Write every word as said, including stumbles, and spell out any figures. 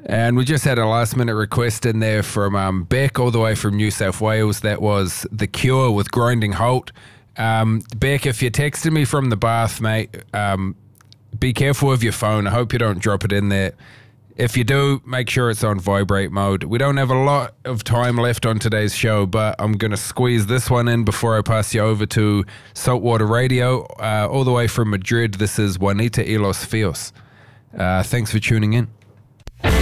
And we just had a last minute request in there from um, Beck, all the way from New South Wales. That was The Cure with Grinding Halt. Um, Beck, if you're texting me from the bath, mate, um, be careful of your phone. I hope you don't drop it in there. If you do, make sure it's on vibrate mode. We don't have a lot of time left on today's show, but I'm going to squeeze this one in before I pass you over to Saltwater Radio. Uh, all the way from Madrid, this is Juanita y los Fios. Uh, thanks for tuning in.